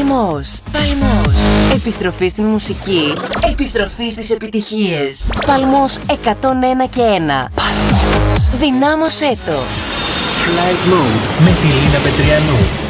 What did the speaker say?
Παλμός. Επιστροφή στην μουσική. Επιστροφή στις επιτυχίες. Παλμός 101 και 1. Παλμός. Δυνάμωσέ το. Flight Mode με τη Λίνα Πετριανού.